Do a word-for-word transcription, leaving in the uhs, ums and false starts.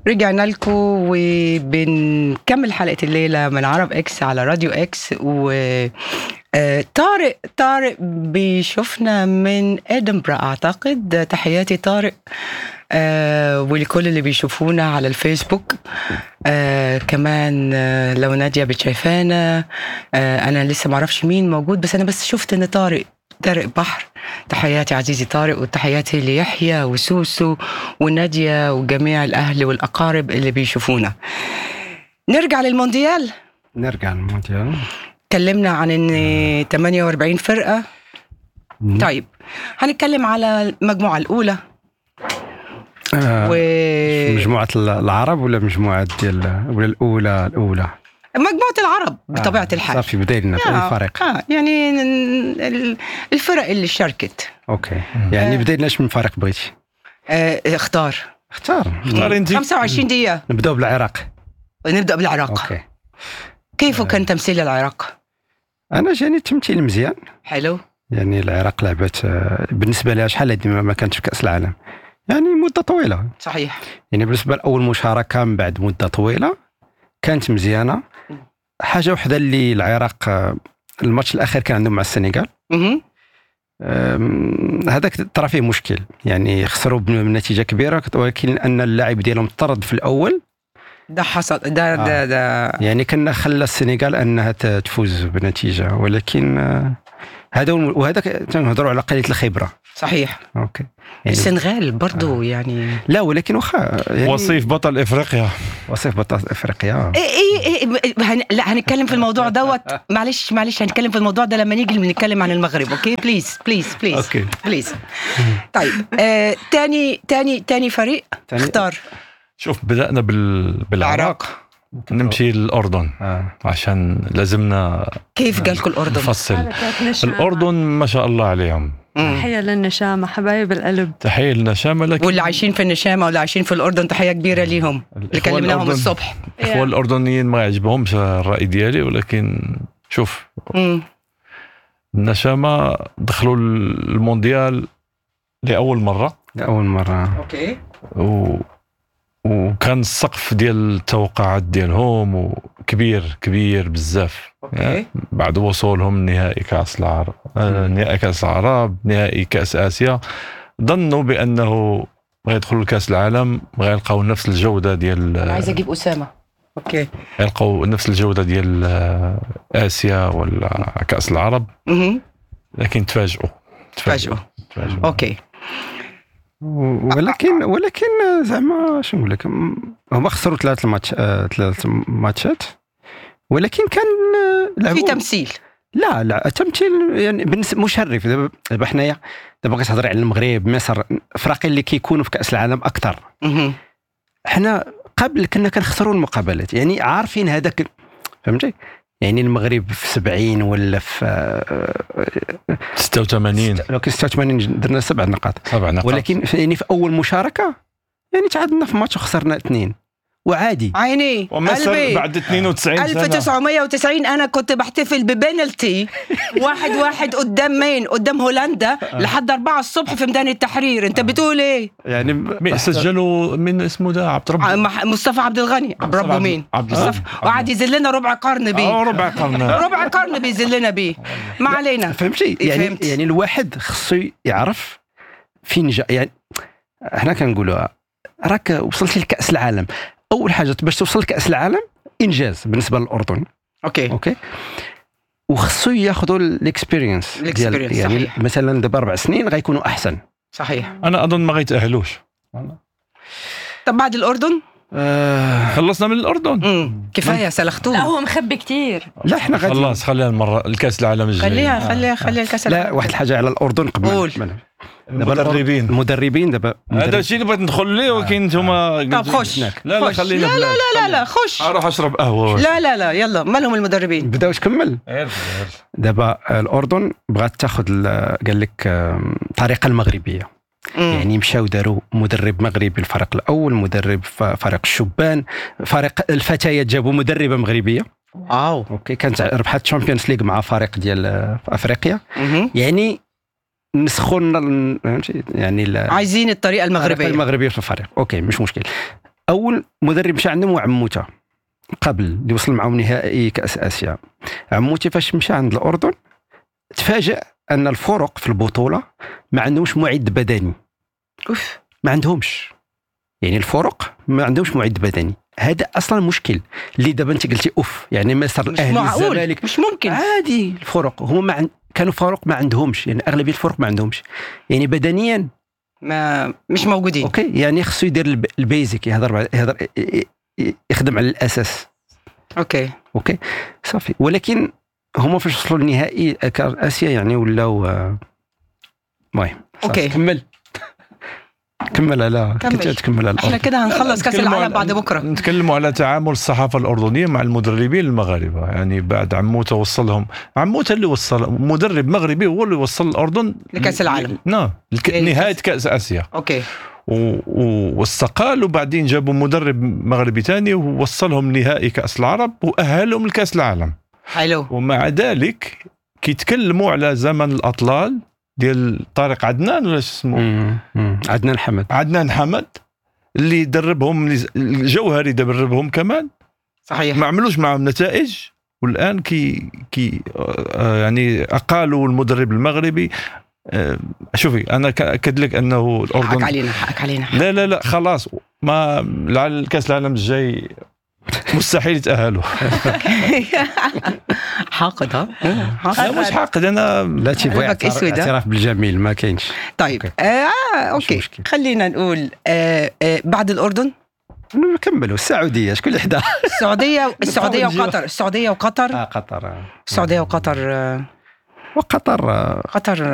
رجعنا لكم وبنكمل حلقة الليلة من عرب اكس على راديو اكس. و طارق طارق بيشوفنا من إدنبرا أعتقد. تحياتي طارق آه ولكل اللي بيشوفونا على الفيسبوك. آه كمان آه لو نادية بتشايفانا. آه أنا لسه معرفش مين موجود، بس أنا بس شفت إن طارق طارق بحر. تحياتي عزيزي طارق، وتحياتي ليحيى وسوسو ونادية وجميع الأهل والأقارب اللي بيشوفونا. نرجع للمونديال نرجع للمونديال تكلمنا عن ان ثمانية وأربعين فرقة. مم. طيب هنتكلم على المجموعة الأولى. آه و... مجموعة العرب ولا مجموعة ديال ولا الأولى الأولى مجموعة العرب بطبيعة آه. الحال. صافي بدينا في أي فريق. آه. يعني ال- الفرق اللي شاركت. أوكي يعني آه. بديناش من فريق بغيتي. آه. اختار اختار اختار انت. خمسة وعشرين دقيقة. نبداو بالعراق. نبدأ بالعراق. أوكي. كيف كان تمثيل العراق؟ أنا جاني تمثيل مزيان. حلو. يعني العراق لعبت آه، بالنسبة لها شحال هادي ما كانتش في كأس العالم، يعني مدة طويلة. صحيح. يعني بالنسبة لأول مشاركة من بعد مدة طويلة كانت مزيانة. حاجة وحدة اللي العراق آه، الماتش الأخير كان عندهم مع السنغال. مهم. أم، هذاك ترى فيه مشكل، يعني خسروا بنتيجة كبيرة، ولكن أن اللاعب ديالهم طرد في الأول. ده حصل ده آه. ده ده يعني كنا خلى السنغال أنها ت- تفوز بنتيجة، ولكن آه، هذا هو الم- وهذا ك- تنهضروا على قلة الخبرة. صحيح. أوكي. يعني السنغال برضو يعني لا ولكن وخا يعني وصيف بطل افريقيا. وصيف بطل افريقيا. ايه ايه ايه هن... لا هنتكلم في الموضوع دوت. معلش معلش هنتكلم في الموضوع ده لما نيجي نتكلم عن المغرب. اوكي بليز بليز بليز أوكي. بليز. طيب آه، تاني تاني تاني فريق تاني- اختار شوف بدأنا بال... بالعراق، نمشي للأردن آه. عشان لازمنا كيف جالكوا الأردن؟ نفصل. الأردن ما شاء الله عليهم، مم. تحية للنشامة حبايب القلب. تحية لنا شامة. لكن واللي عايشين في النشامة واللي عايشين في الأردن تحية كبيرة ليهم اللي الإخوة كلمناهم الأردن- الصبح. الإخوة الأردنيين ما يعجبهمش الرأي ديالي، ولكن شوف مم. النشامة دخلوا المونديال لأول مرة، أول مرة. اوكي. و... وكان السقف ديال التوقعات ديالهم كبير كبير بزاف. اوكي. بعد وصولهم نهائي كأس العرب، آه، نهائي كأس العرب، نهائي كأس آسيا، ظنوا بأنه غيدخلوا لكأس العالم غيلقاو نفس الجودة ديال أنا عايزة أجيب أسامة. اوكي. غيلقاو نفس الجودة ديال آه، آسيا ولا كأس العرب، مهم. لكن تفاجئوا تفاجئوا. تفاجئوا. اوكي. ولكن ولكن زعما شنو نقول لك، هما خسروا ثلاث الماتش آه، ثلاث ماتشات، ولكن كان آه، في لعبوا تمثيل. لا لا تمثيل يعني بالنسبه مشرف. دابا دابا حنايا دابا كتهضري على المغرب مصر افريقيا اللي كيكونوا في كاس العالم اكثر. مهم. حنا قبل كنا كنخسروا المقابلات، يعني عارفين هذاك، فهمتي؟ يعني المغرب في سبعين ولا في آه، ستة وثمانين لو كان ستة وثمانين درنا سبع نقاط، سبع نقاط. ولكن في يعني في اول مشاركه يعني تعادلنا في ماتش وخسرنا اثنين وعادي. عيني ومصر قلبي. بعد اثنين وتسعين ألف سنة وتسعمية وتسعين أنا كنت بحتفل ببنالتي واحد واحد قدام مين؟ قدام هولندا لحد أربعة الصبح في ميدان التحرير. أنت بتقول إيه؟ يعني مين سجلوا من اسمه ده عبد ربه مح- مصطفى عبد الغني عبد ربه مين؟ عبد مصطفى. وقعد يذلنا ربع قرن اه بيه. ربع قرن. ربع قرن بيذلنا بيه. ما علينا. فهمتي؟ يعني فهمت. يعني الواحد خصو يعرف فين جا. يعني احنا كنقولوا راك وصلتي لكأس العالم، اول حاجه باش توصل لكأس العالم انجاز بالنسبه للاردن. أوكي. اوكي، وخصو ياخذوا الاكسبيرينس الإكسبيرينس، يعني صحيح. مثلا دابا اربع سنين غيكونوا احسن. صحيح. انا اظن ما غيتاهلوش. طب بعد الأردن آه خلصنا من الاردن. مم. كفاية لا سلختوه. هو مخبي كتير. لا احنا غادي خلاص خليها المره الكاس العالم الجاي. خليها خليها خليها الكاس. لا واحد الحاجه على الاردن قبل قول. ما- دابا المدربين المدربين دابا هذا الشيء اللي بغيت ندخل ليه، ولكن انتم طب خش. لا لا خش. خلينا لا لا لا لا لا خش. اروح اشرب قهوه. لا لا لا يلا مالهم المدربين. بداو تكمل. دابا الأردن بغات تاخذ ال- قال لك آم، الطريقة المغربية. مم. يعني مشاو داروا مدرب مغربي الفريق الأول، مدرب ف- فريق الشبان، فريق الفتيات جابوا مدربة مغربية. واو. اوكي، كانت ربحت تشامبيونز ليغ مع فريق ديال آه، في افريقيا. مهم. يعني نسخوا لنا ال- فهمتي؟ يعني ال- عايزين الطريقة الطريقة المغربية. المغربية في الفريق. اوكي مش مشكل. اول مدرب مشى عندهم هو عموته قبل اللي وصل معهم نهائي كاس اسيا. عموتي فاش مشى عند الاردن تفاجأ ان الفرق في البطوله ما عندهمش معد بدني. اوف ما عندهمش، يعني الفرق ما عندهمش معد بدني. هذا اصلا مشكل اللي دابا انت قلتي اوف، يعني مصر مش الاهلي معقول، الزمالك مش ممكن. عادي. الفرق هما ما عن... كانوا فرق ما عندهمش، يعني اغلبيه الفرق ما عندهمش يعني بدنيا ما مش موجودين. اوكي، يعني خصو يدير الب... البيزك، يهضر يهضر يخدم على الاساس. اوكي اوكي صافي. ولكن هما فاش وصلوا للنهائي كاس اسيا يعني ولاو المهم. اوكي كمل كمل على كمل. كنت تكمل على احنا الأرض. كده هنخلص كاس نتكلموا العالم على- بعد بكره. نتكلموا على تعامل الصحافه الاردنيه مع المدربين المغاربه. يعني بعد عموته وصلهم، عموته اللي وصل مدرب مغربي هو اللي وصل الاردن لكأس العالم. نعم الك... للكأس. نهايه كاس اسيا اوكي و... و... واستقال، وبعدين جابوا مدرب مغربي ثاني ووصلهم نهائي كاس العرب واهلهم لكاس العالم. حلو. ومع ذلك كيتكلموا على زمن الاطلال ديال طارق عدنان ولا شو اسمه، مم. مم. عدنان حمد. عدنان حمد اللي دربهم، اللي- الجوهري دربهم كمان، صحيح. ما عملوش معهم نتائج. والان كي كي آه، يعني اقالوا المدرب المغربي. آه، شوفي انا كاكد لك انه حقك الاردن علينا حقك علينا. لا لا لا خلاص، ما لعل كاس العالم الجاي مستحيل يتاهلوا. حاقد ها لا حاقد. مش حاقد، انا لا تبغي قلبك أسود، ها؟ اعتراف بالجميل ما كاينش. طيب أوكي. آه اوكي مشكل. خلينا نقول آه آه بعد الاردن نكملوا السعوديه شكون اللي حدا. السعوديه السعوديه نحاول وقطر السعوديه وقطر آه قطر. السعوديه وقطر آه وقطر آه، قطر